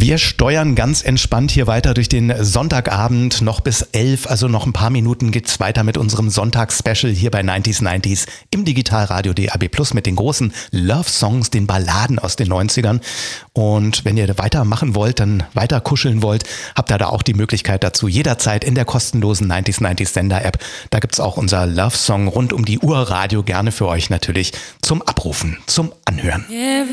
Wir steuern ganz entspannt hier weiter durch den Sonntagabend, noch bis 11, also noch ein paar Minuten geht's weiter mit unserem Sonntagsspecial hier bei 90s im Digitalradio DAB+ mit den großen Love-Songs, den Balladen aus den 90ern. Und wenn ihr weitermachen wollt, dann weiter kuscheln wollt, habt ihr da auch die Möglichkeit dazu jederzeit in der kostenlosen 90s Sender-App. Da gibt's auch unser Love-Song rund um die Uhr Radio gerne für euch natürlich zum Abrufen, zum Anhören.